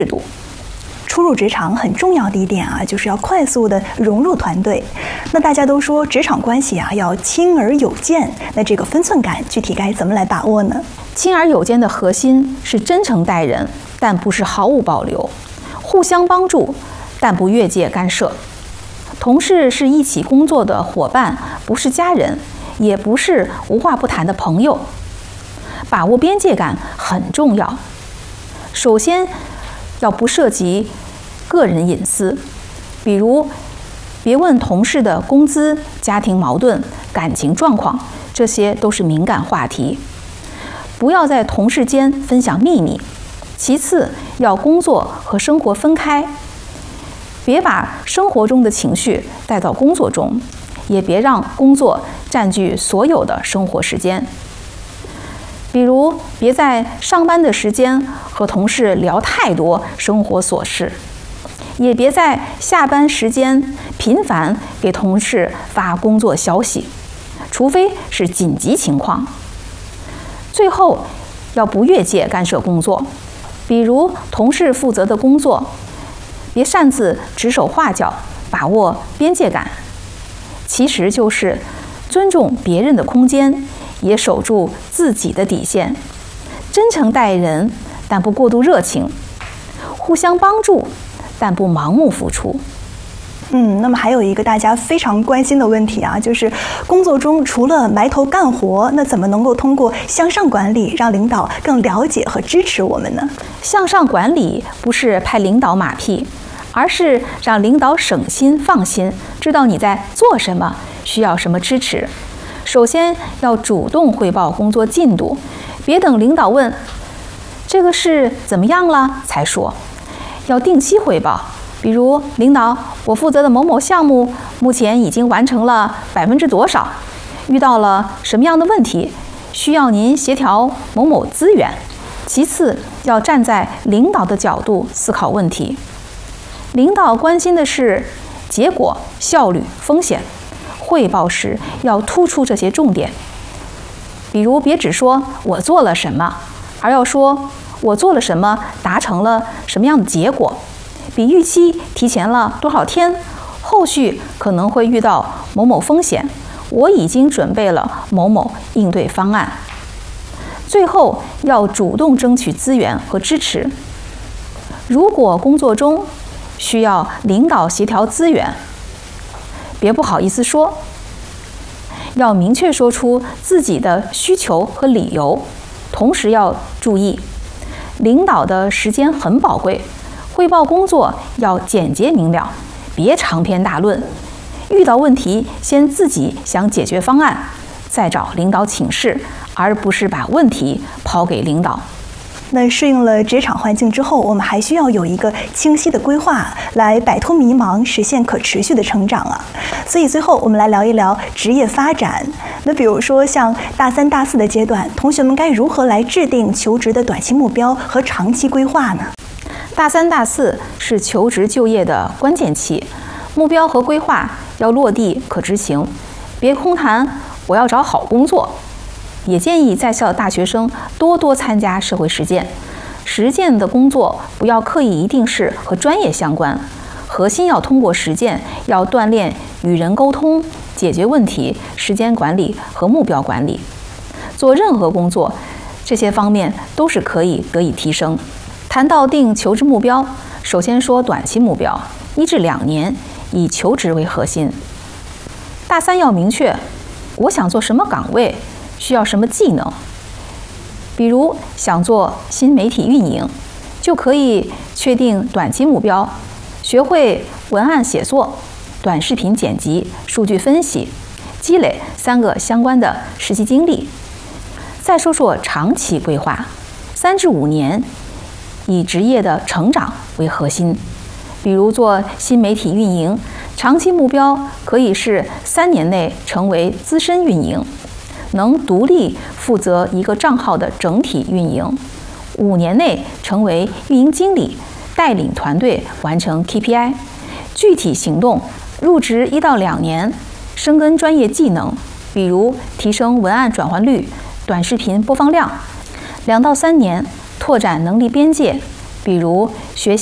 度。 初入职场很重要的一点啊，就是要快速的融入团队。那大家都说职场关系啊要亲而有间，那这个分寸感具体该怎么来把握呢？ 亲而有间的核心是真诚待人，但不是毫无保留；互相帮助，但不越界干涉。同事是一起工作的伙伴，不是家人，也不是无话不谈的朋友。把握边界感很重要。首先，要不涉及个人隐私，比如别问同事的工资、家庭矛盾、感情状况，这些都是敏感话题。不要在同事间分享秘密。其次，要工作和生活分开，别把生活中的情绪带到工作中，也别让工作占据所有的生活时间。比如，别在上班的时间和同事聊太多生活琐事，也别在下班时间频繁给同事发工作消息，除非是紧急情况。最后，要不越界干涉工作，比如同事负责的工作，别擅自指手画脚，把握边界感。其实就是尊重别人的空间，也守住自己的底线，真诚待人，但不过度热情；互相帮助，但不盲目付出。 那么还有一个大家非常关心的问题啊，就是工作中除了埋头干活，那怎么能够通过向上管理，让领导更了解和支持我们呢？ 向上管理不是拍领导马屁，而是让领导省心放心，知道你在做什么，需要什么支持。首先要主动汇报工作进度，别等领导问这个事怎么样了才说，要定期汇报。比如，领导，我负责的某某项目目前已经完成了多少，遇到了什么样的问题，需要您协调某某资源。其次，要站在领导的角度思考问题。领导关心的是结果、效率、风险。汇报时要突出这些重点，比如别只说我做了什么，而要说我做了什么，达成了什么样的结果，比预期提前了多少天，后续可能会遇到某某风险，我已经准备了某某应对方案。最后要主动争取资源和支持。如果工作中需要领导协调资源，别不好意思说，要明确说出自己的需求和理由。同时要注意，领导的时间很宝贵，汇报工作要简洁明了，别长篇大论。遇到问题，先自己想解决方案，再找领导请示，而不是把问题抛给领导。 那适应了职场环境之后，我们还需要有一个清晰的规划，来摆脱迷茫，实现可持续的成长啊。所以最后我们来聊一聊职业发展。那比如说像大3、大4的阶段，同学们该如何来制定求职的短期目标和长期规划呢？ 大3、大4是求职就业的关键期，目标和规划要落地可执行，别空谈我要找好工作。也建议在校的大学生多多参加社会实践，实践的工作不要刻意一定是和专业相关，核心要通过实践，要锻炼与人沟通、解决问题、时间管理和目标管理。做任何工作，这些方面都是可以得以提升。谈到定求职目标，首先说短期目标，1至2年，以求职为核心。大3要明确，我想做什么岗位，需要什么技能。比如想做新媒体运营，就可以确定短期目标，学会文案写作、短视频剪辑、数据分析，积累3个相关的实习经历。再说说长期规划，3至5年，以职业的成长为核心。比如做新媒体运营，长期目标可以是3年内成为资深运营，能独立负责一个账号的整体运营，5年内成为运营经理，带领团队完成 KPI。 具体行动，入职1到2年，深耕专业技能，比如提升文案转换率、短视频播放量；2到3年，拓展能力边界， 比如学